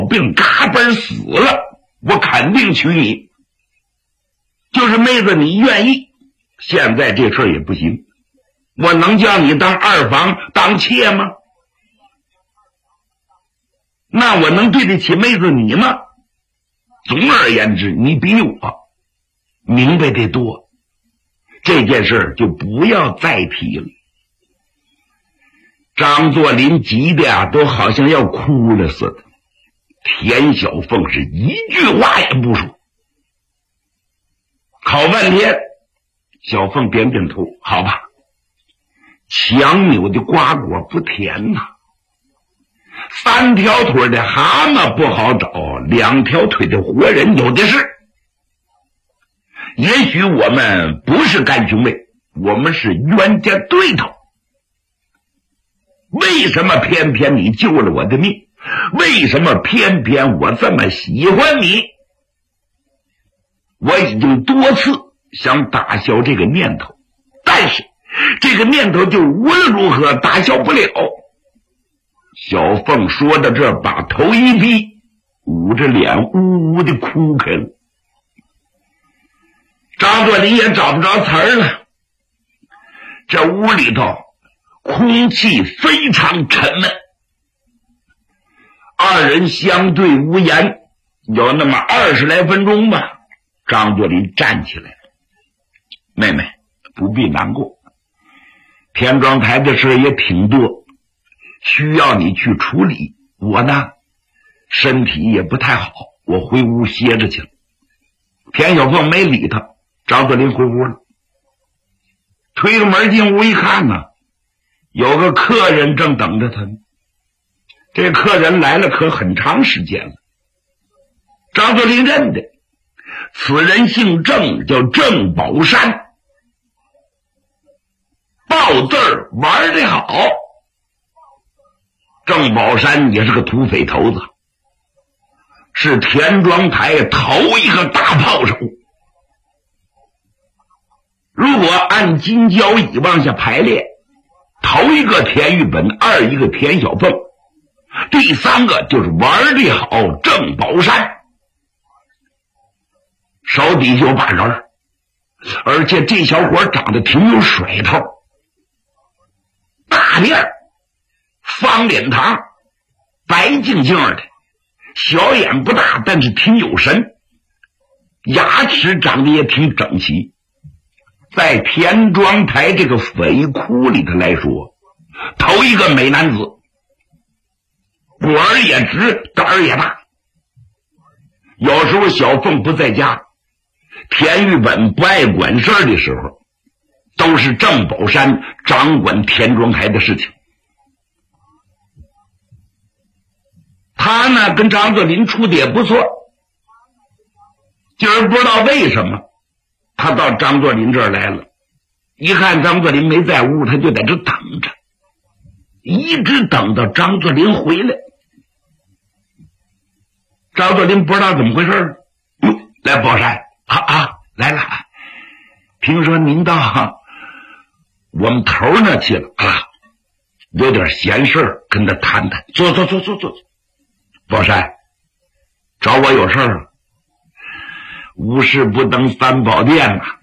病嘎嘣死了，我肯定娶你。就是妹子你愿意，现在这事儿也不行，我能叫你当二房当妾吗？那我能对得起妹子你吗？总而言之，你比我明白得多，这件事就不要再提了。张作霖急的呀，都好像要哭了似的。田小凤是一句话也不说，好半天，小凤点点头，好吧。强扭的瓜果不甜呐，三条腿的蛤蟆不好找，两条腿的活人有的是。也许我们不是干兄妹，我们是冤家对头。为什么偏偏你救了我的命？为什么偏偏我这么喜欢你？我已经多次想打消这个念头，但是这个念头就无论如何打消不了。小凤说到这，把头一低，捂着脸呜呜的哭开了。张作霖也找不着词儿了。这屋里头空气非常沉闷，二人相对无言，有那么20来分钟吧。张作霖站起来了，妹妹不必难过，田庄台的事也挺多，需要你去处理。我呢身体也不太好，我回屋歇着去了。田小凤没理他，张作霖回屋了。推个门进屋一看呢，有个客人正等着他呢。这客人来了可很长时间了，张作霖认得，此人姓郑，叫郑宝山。报字儿玩得好，郑宝山也是个土匪头子，是田庄台头一个大炮手。如果按金交椅往下排列，头一个田玉本，二一个田小凤，第三个就是玩得好郑宝山。手底下有把人，而且这小伙长得挺有甩头，大脸儿，方脸膛，白净净的，小眼不大，但是挺有神，牙齿长得也挺整齐。在田庄台这个匪窟里头来说，头一个美男子，果儿也直，胆儿也大。有时候小凤不在家，田玉本不爱管事儿的时候，都是郑宝山掌管田庄台的事情。他呢跟张作霖处的也不错，今儿不知道为什么他到张作霖这儿来了，一看张作霖没在屋，他就在这等着，一直等到张作霖回来。张作霖不知道怎么回事，来宝山来了，听说您到我们头那去了啊，有点闲事跟他谈谈。坐。宝山找我有事儿，无事不登三宝殿啊。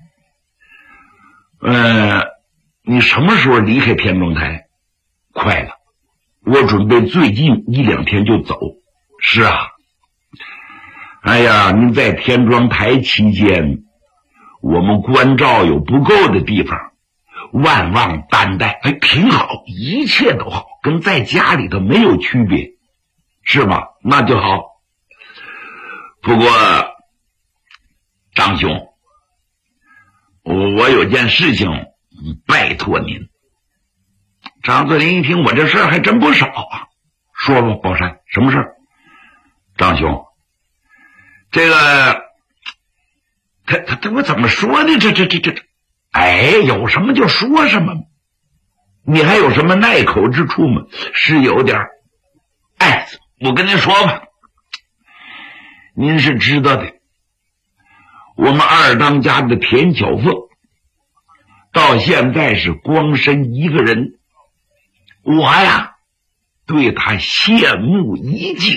你什么时候离开田庄台？快了，我准备最近1、2天就走。是啊，哎呀，您在田庄台期间，我们关照有不够的地方，万望担待。挺好，一切都好，跟在家里头没有区别，是吧？那就好。不过张兄，我有件事情拜托您。张作霖一听，我这事儿还真不少啊。说吧，宝山，什么事儿？张兄，这个他我怎么说呢？这有什么就说什么。你还有什么耐口之处吗？是有点儿。我跟您说吧，您是知道的，我们二当家的田小凤到现在是光身一个人，我呀对他羡慕已久。